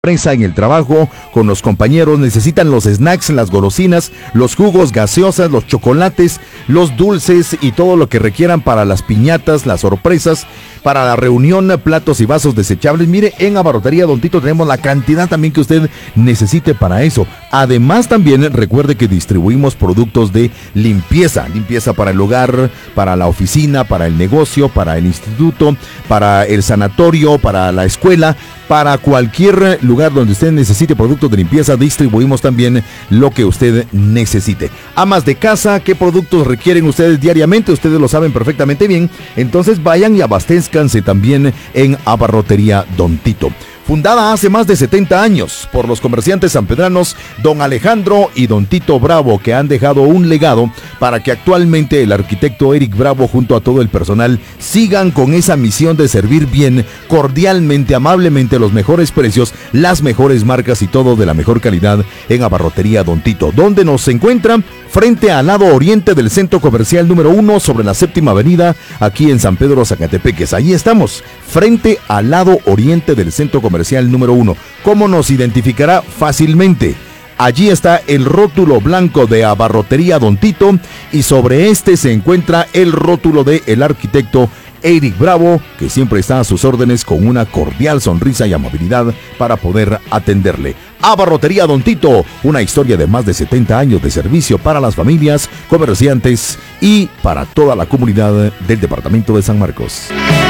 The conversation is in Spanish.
prensa en el trabajo, con los compañeros, necesitan los snacks, las golosinas, los jugos, gaseosas, los chocolates, los dulces y todo lo que requieran para las piñatas, las sorpresas, para la reunión, platos y vasos desechables. Mire, en Abarrotería Don Tito tenemos la cantidad también que usted necesite para eso. Además, también recuerde que distribuimos productos de limpieza para el hogar, para la oficina, para el negocio, para el instituto, para el sanatorio, para la escuela, para cualquier lugar donde usted necesite productos de limpieza. Distribuimos también lo que usted necesite. Amas de casa, ¿qué productos requieren ustedes diariamente? Ustedes lo saben perfectamente bien. Entonces vayan y abastézcanse también en Abarrotería Don Tito. Fundada hace más de 70 años por los comerciantes sanpedranos Don Alejandro y Don Tito Bravo, que han dejado un legado para que actualmente el arquitecto Eric Bravo junto a todo el personal sigan con esa misión de servir bien, cordialmente, amablemente, los mejores precios, las mejores marcas y todo de la mejor calidad en Abarrotería Don Tito, donde nos encuentran frente al lado oriente del Centro Comercial número 1 sobre la 7ª Avenida, aquí en San Pedro Zacatepeques. Ahí estamos, frente al lado oriente del Centro Comercial número 1. ¿Cómo nos identificará? Fácilmente. Allí está el rótulo blanco de Abarrotería Don Tito y sobre este se encuentra el rótulo de el arquitecto Eric Bravo, que siempre está a sus órdenes con una cordial sonrisa y amabilidad para poder atenderle. Abarrotería Don Tito, una historia de más de 70 años de servicio para las familias, comerciantes y para toda la comunidad del departamento de San Marcos.